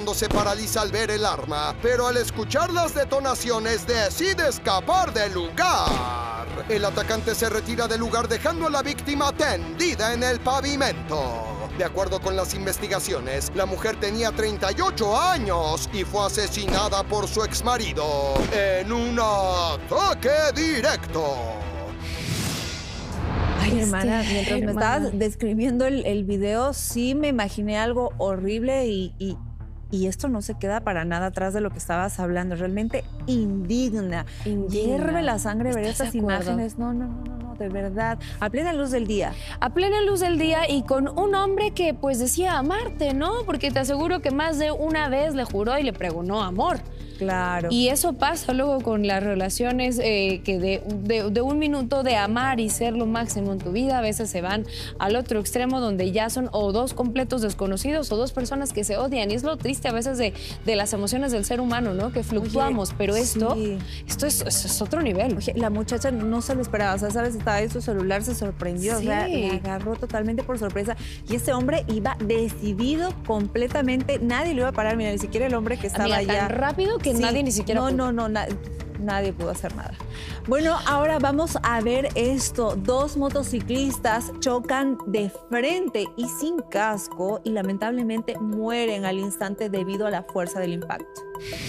cuando se paraliza al ver el arma, pero al escuchar las detonaciones decide escapar del lugar. El atacante se retira del lugar dejando a la víctima tendida en el pavimento. De acuerdo con las investigaciones, la mujer tenía 38 años y fue asesinada por su exmarido en un ataque directo. Ay, hermana, mientras me estabas describiendo el video, sí me imaginé algo horrible y esto no se queda para nada atrás de lo que estabas hablando. Realmente indigna. Hierve la sangre ver estas imágenes. No, de verdad. A plena luz del día. A plena luz del día y con un hombre que pues decía amarte, ¿no? Porque te aseguro que más de una vez le juró y le pregonó amor. Claro. Y eso pasa luego con las relaciones que de un minuto de amar y ser lo máximo en tu vida, a veces se van al otro extremo donde ya son o dos completos desconocidos o dos personas que se odian. Y es lo triste a veces de las emociones del ser humano, ¿no? Que fluctuamos, pero esto es otro nivel. Oye, la muchacha no se lo esperaba, o sea, ¿sabes? Estaba en su celular, se sorprendió, o sea, la agarró totalmente por sorpresa. Y ese hombre iba decidido completamente, nadie lo iba a parar, mira, ni siquiera el hombre que estaba allá. Tan rápido que nadie ni siquiera pudo. Nadie pudo hacer nada. Bueno, ahora vamos a ver esto. Dos motociclistas chocan de frente y sin casco y lamentablemente mueren al instante debido a la fuerza del impacto.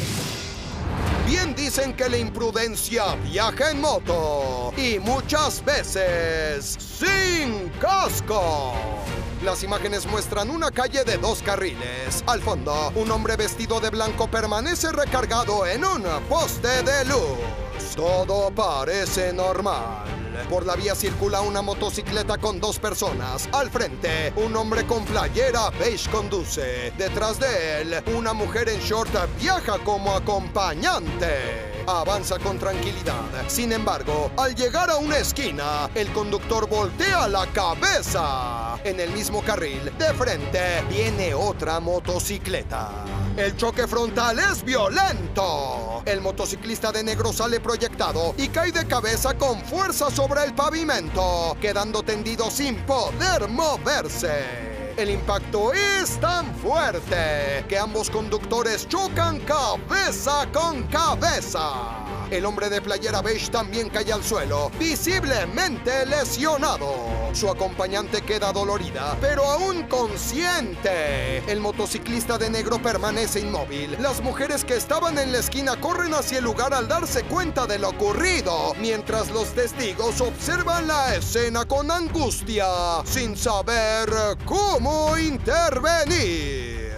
Bien dicen que la imprudencia viaja en moto y muchas veces sin casco. Las imágenes muestran una calle de 2 carriles. Al fondo, un hombre vestido de blanco permanece recargado en un poste de luz. Todo parece normal. Por la vía circula una motocicleta con 2 personas. Al frente, un hombre con playera beige conduce. Detrás de él, una mujer en short viaja como acompañante. Avanza con tranquilidad. Sin embargo, al llegar a una esquina, el conductor voltea la cabeza. En el mismo carril, de frente, viene otra motocicleta. El choque frontal es violento. El motociclista de negro sale proyectado y cae de cabeza con fuerza sobre el pavimento, quedando tendido sin poder moverse. El impacto es tan fuerte que ambos conductores chocan cabeza con cabeza. El hombre de playera beige también cae al suelo, visiblemente lesionado. Su acompañante queda dolorida, pero aún consciente. El motociclista de negro permanece inmóvil. Las mujeres que estaban en la esquina corren hacia el lugar al darse cuenta de lo ocurrido, mientras los testigos observan la escena con angustia, sin saber cómo intervenir.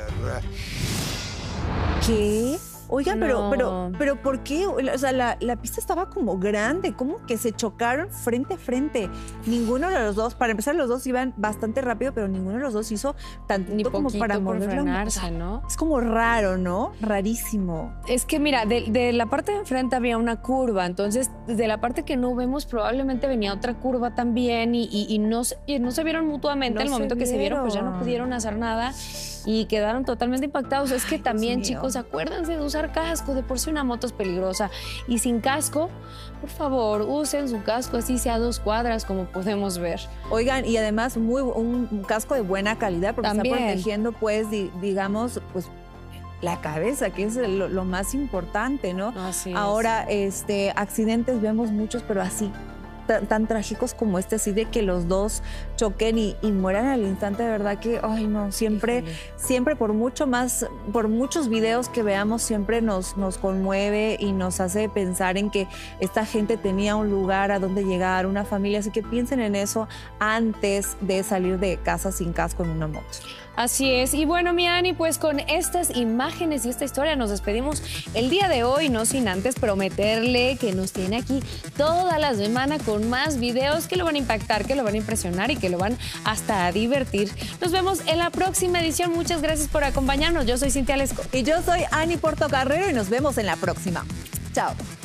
¿Qué? Oigan, No. pero ¿por qué? O sea, la pista estaba como grande, ¿cómo que se chocaron frente a frente? Ninguno de los dos, para empezar, los dos iban bastante rápido, pero ninguno de los dos hizo tantito como para frenarse, ¿no? Es como raro, ¿no? Rarísimo. Es que mira, de la parte de enfrente había una curva, entonces de la parte que no vemos probablemente venía otra curva también y no se vieron mutuamente. Al momento que se vieron, pues ya no pudieron hacer nada y quedaron totalmente impactados. Es que también, chicos, acuérdense de usar casco. De por sí una moto es peligrosa. Y sin casco, por favor, usen su casco, así sea a 2 cuadras, como podemos ver. Oigan, y además un casco de buena calidad, porque también está protegiendo, pues, digamos, pues, la cabeza, que es lo más importante, ¿no? Así Ahora, accidentes vemos muchos, pero así tan trágicos como este, así de que los dos choquen y mueran al instante, de verdad que, ay no, siempre por muchos videos que veamos, siempre nos conmueve y nos hace pensar en que esta gente tenía un lugar a donde llegar, una familia, así que piensen en eso antes de salir de casa sin casco en una moto. Así es. Y bueno, mi Ani, pues con estas imágenes y esta historia nos despedimos el día de hoy, no sin antes prometerle que nos tiene aquí toda la semana con más videos que lo van a impactar, que lo van a impresionar y que lo van hasta a divertir. Nos vemos en la próxima edición. Muchas gracias por acompañarnos. Yo soy Cintia Lesco. Y yo soy Ani Portocarrero y nos vemos en la próxima. Chao.